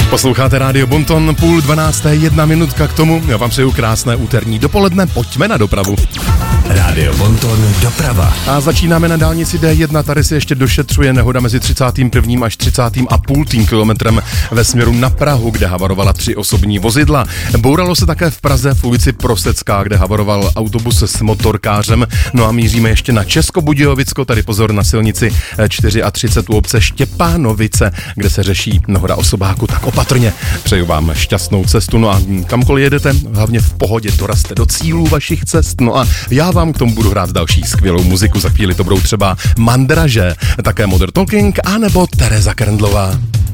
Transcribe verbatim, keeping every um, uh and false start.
Posloucháte Rádio Bonton, půl dvanácté, jedna minutka k tomu. Já vám přeju krásné úterní dopoledne, pojďme na dopravu. Rádio Bonton, doprava. A začínáme na dálnici D jedna, tady se ještě došetřuje nehoda mezi třicátým prvním až třicátým a půl kilometrem ve směru na Prahu, kde havarovala tři osobní vozidla. Bouralo se také v Praze v ulici Prosecká, kde havaroval autobus s motorkářem. No a míříme ještě na Českobudějovicko, tady pozor na silnici třicet čtyři u obce Štěpánovice, kde se řeší nehoda osobáku, tak opatrně. Přeju vám šťastnou cestu, no a kamkoliv jedete, hlavně v pohodě dorazte do cílů vašich cest. No a já vám k tomu budu hrát další skvělou muziku, za chvíli to budou třeba Mandraže, také Modern Talking, anebo Tereza Kerndlová.